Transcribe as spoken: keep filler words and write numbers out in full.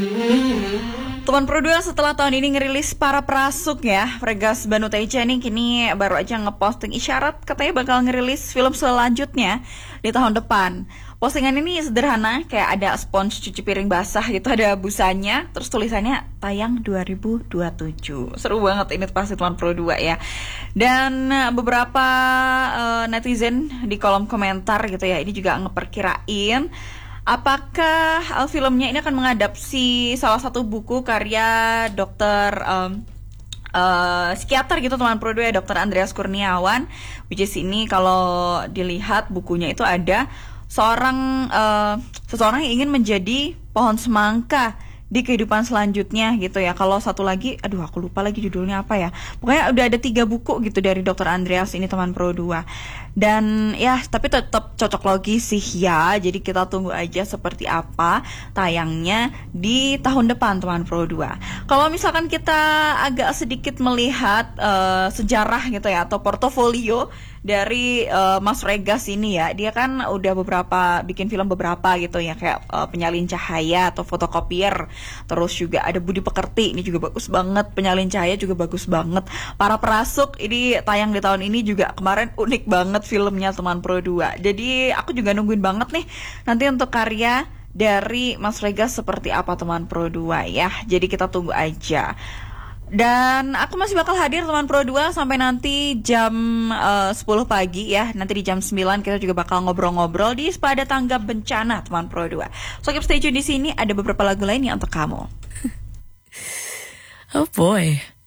Teman Pro dua setelah tahun ini ngerilis Para Prasuk ya, Regas Banu Teja nih kini baru aja ngeposting isyarat katanya bakal ngerilis film selanjutnya di tahun depan. Postingan ini sederhana, kayak ada spons cuci piring basah gitu, ada busanya, terus tulisannya tayang dua ribu dua puluh tujuh. Seru banget ini pasti Teman Pro dua ya. Dan beberapa uh, netizen di kolom komentar gitu ya, ini juga ngeperkirain apakah uh, filmnya ini akan mengadapsi salah satu buku karya dokter um, uh, psikiater gitu Teman Pro dua ya, dokter Andreas Kurniawan. Which is ini kalau dilihat bukunya itu ada seorang uh, seseorang yang ingin menjadi pohon semangka di kehidupan selanjutnya gitu ya. Kalau satu lagi, aduh aku lupa lagi judulnya apa ya. Pokoknya udah ada tiga buku gitu dari dokter Andreas ini Teman Pro dua. Dan ya tapi tetap cocok logi sih ya. Jadi kita tunggu aja seperti apa tayangnya di tahun depan Teman Pro dua. Kalau misalkan kita agak sedikit melihat uh, sejarah gitu ya, atau portofolio dari uh, Mas Regas ini ya, dia kan udah beberapa bikin film beberapa gitu ya, kayak uh, Penyalin Cahaya atau Fotokopier. Terus juga ada Budi Pekerti, ini juga bagus banget. Penyalin Cahaya juga bagus banget. Para Prasuk ini tayang di tahun ini juga kemarin, unik banget filmnya Teman Pro dua. Jadi aku juga nungguin banget nih nanti untuk karya dari Mas Regas seperti apa Teman Pro dua ya. Jadi kita tunggu aja. Dan aku masih bakal hadir Teman Pro dua sampai nanti jam uh, sepuluh pagi ya. Nanti di jam sembilan kita juga bakal ngobrol-ngobrol di Sepada Tanggap Bencana Teman Pro dua. So keep stay tune di sini, ada beberapa lagu lain yang untuk kamu. Oh boy.